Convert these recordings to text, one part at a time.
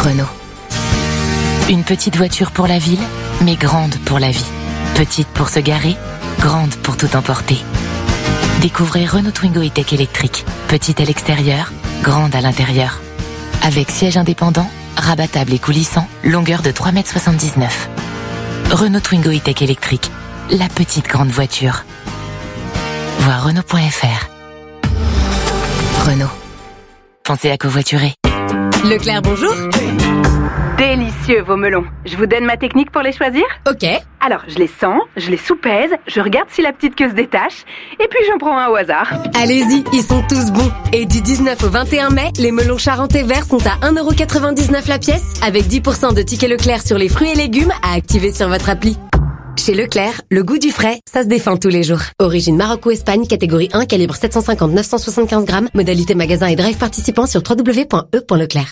Renault. Une petite voiture pour la ville, mais grande pour la vie. Petite pour se garer, grande pour tout emporter. Découvrez Renault Twingo E-Tech électrique. Petite à l'extérieur, grande à l'intérieur. Avec siège indépendant, rabattable et coulissant, longueur de 3,79 m. Renault Twingo E-Tech électrique. La petite grande voiture. Voir Renault.fr. Renault. Pensez à covoiturer. Leclerc, bonjour. Délicieux vos melons. Je vous donne ma technique pour les choisir ? Ok. Alors, je les sens, je les soupèse, je regarde si la petite queue se détache, et puis j'en prends un au hasard. Allez-y, ils sont tous bons. Et du 19 au 21 mai, les melons charentais verts sont à 1,99€ la pièce, avec 10% de tickets Leclerc sur les fruits et légumes à activer sur votre appli. Chez Leclerc, le goût du frais, ça se défend tous les jours. Origine Maroc ou Espagne, catégorie 1, calibre 750-975 grammes, modalité magasin et drive participant sur www.e.leclerc.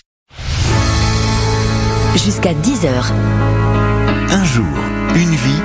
Jusqu'à 10h. Un jour, une vie.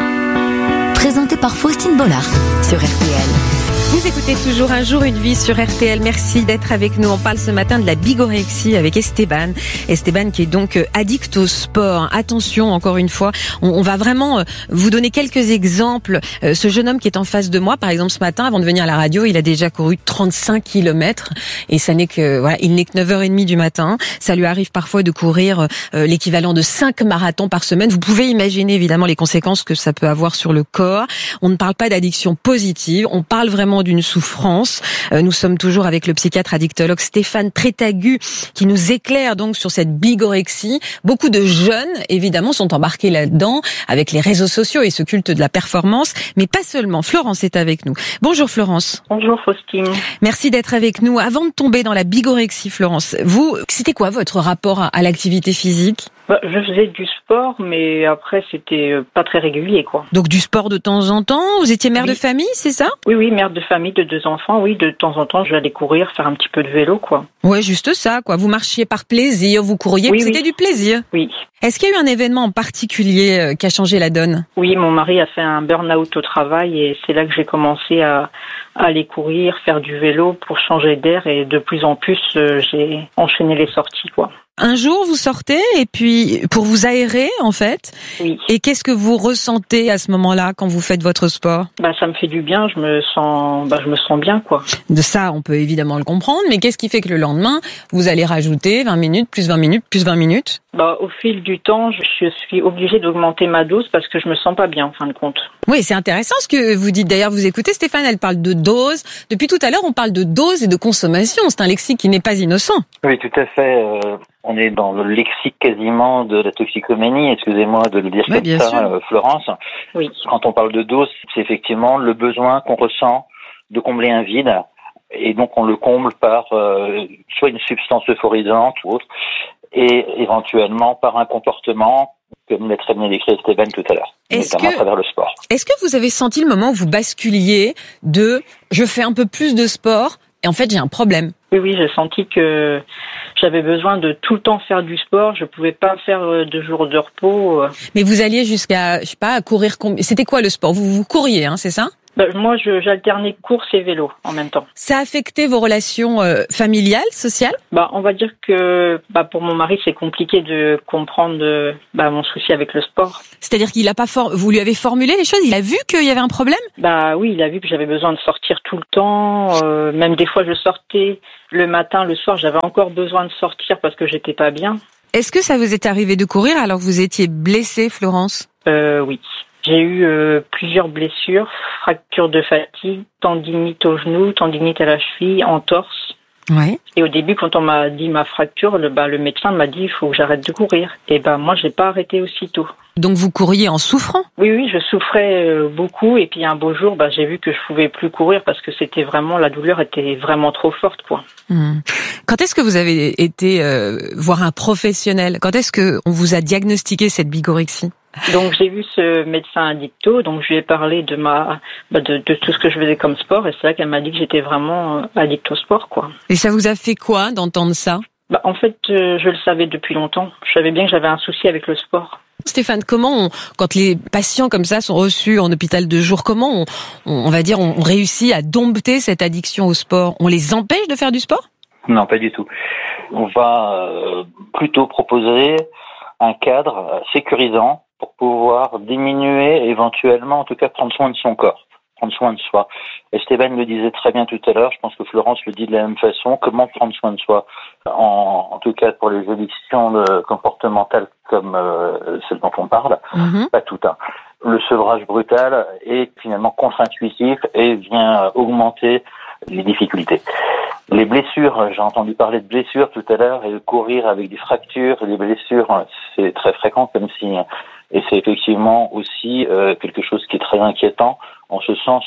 Présenté par Faustine Bollard sur RTL. Vous écoutez toujours Un jour, une vie sur RTL. Merci d'être avec nous. On parle ce matin de la bigorexie avec Esteban. Esteban qui est donc addict au sport. Attention, encore une fois, on va vraiment vous donner quelques exemples. Ce jeune homme qui est en face de moi, par exemple ce matin, avant de venir à la radio, il a déjà couru 35 km. Et ça n'est que, voilà, il n'est que 9h30 du matin. Ça lui arrive parfois de courir l'équivalent de 5 marathons par semaine. Vous pouvez imaginer évidemment les conséquences que ça peut avoir sur le corps. On ne parle pas d'addiction positive. On parle vraiment d'une souffrance. Nous sommes toujours avec le psychiatre addictologue Stéphane Prétagu qui nous éclaire donc sur cette bigorexie. Beaucoup de jeunes, évidemment, sont embarqués là-dedans avec les réseaux sociaux et ce culte de la performance, mais pas seulement. Florence est avec nous. Bonjour Florence. Bonjour Faustine. Merci d'être avec nous. Avant de tomber dans la bigorexie, Florence, vous, c'était quoi votre rapport à l'activité physique ? Je faisais du sport, mais après, c'était pas très régulier, quoi. Donc du sport de temps en temps. Vous étiez mère de famille, c'est ça ? Oui, mère de famille de 2 enfants. Oui, de temps en temps, j'allais courir, faire un petit peu de vélo, quoi. Ouais, juste ça, quoi. Vous marchiez par plaisir, vous couriez, c'était du plaisir. Oui. Est-ce qu'il y a eu un événement en particulier qui a changé la donne ? Oui, mon mari a fait un burn-out au travail et c'est là que j'ai commencé à aller courir, faire du vélo pour changer d'air et de plus en plus, j'ai enchaîné les sorties, quoi. Un jour, vous sortez et puis pour vous aérer, en fait. Oui. Et qu'est-ce que vous ressentez à ce moment-là quand vous faites votre sport ? Ça me fait du bien. Je me sens bien, quoi. De ça, on peut évidemment le comprendre. Mais qu'est-ce qui fait que le lendemain, vous allez rajouter 20 minutes, plus 20 minutes, plus 20 minutes ? Au fil du temps, je suis obligée d'augmenter ma dose parce que je me sens pas bien, en fin de compte. Oui, c'est intéressant ce que vous dites. D'ailleurs, vous écoutez Stéphane, elle parle de dose. Depuis tout à l'heure, on parle de dose et de consommation. C'est un lexique qui n'est pas innocent. Oui, tout à fait. On est dans le lexique quasiment de la toxicomanie, excusez-moi de le dire comme ça, Florence. Oui. Quand on parle de dose, c'est effectivement le besoin qu'on ressent de combler un vide. Et donc on le comble par soit une substance euphorisante ou autre, et éventuellement par un comportement, comme l'a très bien décrit Esteban tout à l'heure, notamment à travers le sport. Est-ce que vous avez senti le moment où vous basculiez de « je fais un peu plus de sport et en fait j'ai un problème ». Oui, j'ai senti que j'avais besoin de tout le temps faire du sport. Je pouvais pas faire de jours de repos. Mais vous alliez jusqu'à, courir. C'était quoi le sport ? Vous couriez, c'est ça ? Moi, j'alternais course et vélo en même temps. Ça a affecté vos relations familiales, sociales ? On va dire que pour mon mari, c'est compliqué de comprendre mon souci avec le sport. C'est-à-dire qu'il a pas vous lui avez formulé les choses, il a vu qu'il y avait un problème ? Oui, il a vu que j'avais besoin de sortir tout le temps. Même des fois, je sortais le matin, le soir, j'avais encore besoin de sortir parce que j'étais pas bien. Est-ce que ça vous est arrivé de courir alors que vous étiez blessée, Florence ? Oui. J'ai eu plusieurs blessures, fracture de fatigue, tendinite au genou, tendinite à la cheville, entorse. Ouais. Et au début, quand on m'a dit ma fracture, le médecin m'a dit il faut que j'arrête de courir. Et moi, j'ai pas arrêté aussitôt. Donc vous couriez en souffrant ? Oui, je souffrais beaucoup. Et puis un beau jour, j'ai vu que je pouvais plus courir parce que c'était vraiment, la douleur était vraiment trop forte, quoi. Quand est-ce que vous avez été voir un professionnel ? Quand est-ce que on vous a diagnostiqué cette bigorexie ? Donc j'ai vu ce médecin addicto, donc je lui ai parlé de de tout ce que je faisais comme sport, et c'est là qu'elle m'a dit que j'étais vraiment addict au sport, quoi. Et ça vous a fait quoi d'entendre ça ? En fait, je le savais depuis longtemps. Je savais bien que j'avais un souci avec le sport. Stéphane, comment quand les patients comme ça sont reçus en hôpital de jour, comment on réussit à dompter cette addiction au sport ? On les empêche de faire du sport ? Non, pas du tout. on va plutôt proposer un cadre sécurisant pour pouvoir diminuer, éventuellement, en tout cas prendre soin de son corps, prendre soin de soi. Esteban le disait très bien tout à l'heure, je pense que Florence le dit de la même façon, comment prendre soin de soi, en tout cas pour les addictions comportementales comme celles dont on parle, pas tout. Le sevrage brutal est finalement contre-intuitif et vient augmenter les difficultés. Les blessures, j'ai entendu parler de blessures tout à l'heure, et courir avec des fractures et des blessures, c'est très fréquent comme signe. Et c'est effectivement aussi quelque chose qui est très inquiétant, en ce sens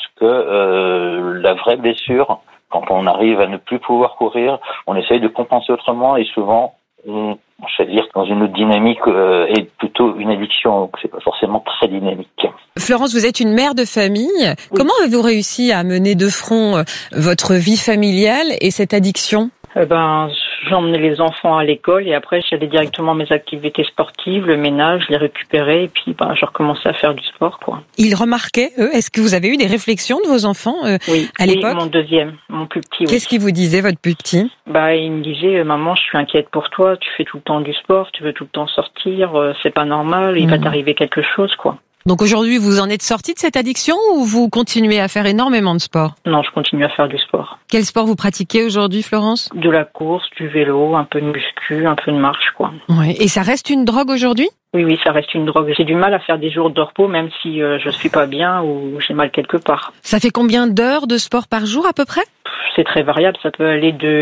que la vraie blessure, quand on arrive à ne plus pouvoir courir, on essaye de compenser autrement et souvent je veux dire, dans une autre dynamique et plutôt une addiction, donc c'est pas forcément très dynamique. Florence, vous êtes une mère de famille. Oui. Comment avez-vous réussi à mener de front votre vie familiale et cette addiction ? J'emmenais les enfants à l'école et après j'allais directement à mes activités sportives, le ménage, je les récupérais et puis je recommençais à faire du sport, quoi. Ils remarquaient, eux, est-ce que vous avez eu des réflexions de vos enfants à l'époque ? Oui, mon plus petit. Qu'est-ce qu'il vous disait, votre plus petit ? Il me disait, maman, je suis inquiète pour toi, tu fais tout le temps du sport, tu veux tout le temps sortir, c'est pas normal, il va t'arriver quelque chose, quoi. Donc aujourd'hui, vous en êtes sorti de cette addiction ou vous continuez à faire énormément de sport ? Non, je continue à faire du sport. Quel sport vous pratiquez aujourd'hui, Florence ? De la course, du vélo, un peu de muscu, un peu de marche, quoi. Ouais. Et ça reste une drogue aujourd'hui ? Oui, ça reste une drogue. J'ai du mal à faire des jours de repos, même si je suis pas bien ou j'ai mal quelque part. Ça fait combien d'heures de sport par jour à peu près ? C'est très variable, ça peut aller de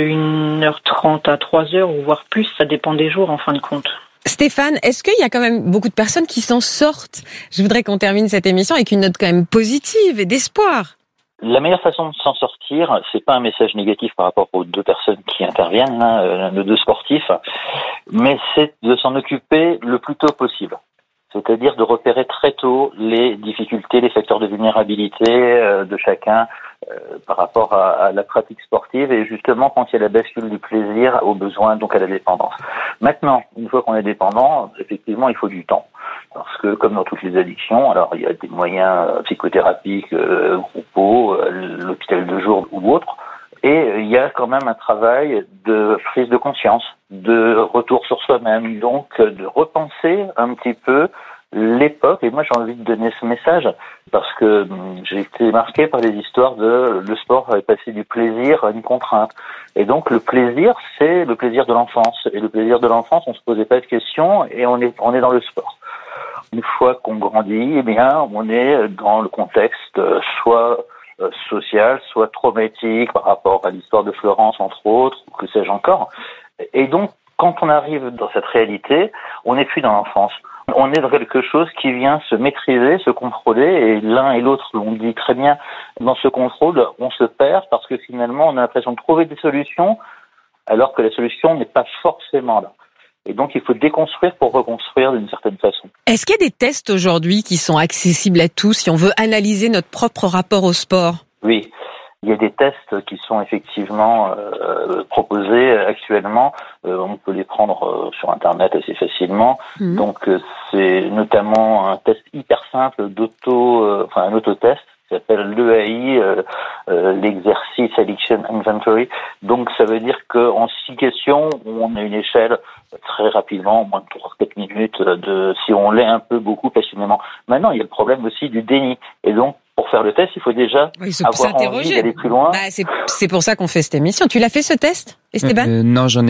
1h30 à 3h ou voire plus, ça dépend des jours en fin de compte. Stéphane, est-ce qu'il y a quand même beaucoup de personnes qui s'en sortent ? Je voudrais qu'on termine cette émission avec une note quand même positive et d'espoir. La meilleure façon de s'en sortir, c'est pas un message négatif par rapport aux deux personnes qui interviennent, nos deux sportifs, mais c'est de s'en occuper le plus tôt possible. C'est-à-dire de repérer très tôt les difficultés, les facteurs de vulnérabilité de chacun par rapport à la pratique sportive et justement quand il y a la bascule du plaisir au besoin, donc à la dépendance. Maintenant, une fois qu'on est dépendant, effectivement, il faut du temps. Parce que, comme dans toutes les addictions, alors il y a des moyens psychothérapiques, groupaux, l'hôpital de jour ou autre, et il y a quand même un travail de prise de conscience, de retour sur soi-même, donc de repenser un petit peu l'époque. Et moi, j'ai envie de donner ce message parce que j'ai été marqué par les histoires de le sport avait passé du plaisir à une contrainte. Et donc, le plaisir, c'est le plaisir de l'enfance. Et le plaisir de l'enfance, on se posait pas de questions et on est dans le sport. Une fois qu'on grandit, on est dans le contexte soit social, soit traumatique par rapport à l'histoire de Florence, entre autres, ou que sais-je encore. Et donc, quand on arrive dans cette réalité, on n'est plus dans l'enfance. On est dans quelque chose qui vient se maîtriser, se contrôler, et l'un et l'autre l'ont dit très bien. Dans ce contrôle, on se perd parce que finalement, on a l'impression de trouver des solutions, alors que la solution n'est pas forcément là. Et donc, il faut déconstruire pour reconstruire d'une certaine façon. Est-ce qu'il y a des tests aujourd'hui qui sont accessibles à tous si on veut analyser notre propre rapport au sport ? Oui, il y a des tests qui sont effectivement proposés actuellement. On peut les prendre sur Internet assez facilement. Donc, c'est notamment un test hyper simple un autotest qui s'appelle l'EAI, l'Exercice Addiction Inventory. Donc, ça veut dire qu'en 6 questions, on a une échelle très rapidement, en moins de 3-4 minutes, si on l'est un peu, beaucoup, passionnément. Maintenant, il y a le problème aussi du déni. Et donc, pour faire le test, il faut déjà avoir envie d'aller plus loin. C'est pour ça qu'on fait cette émission. Tu l'as fait ce test, Esteban ? Non, j'en ai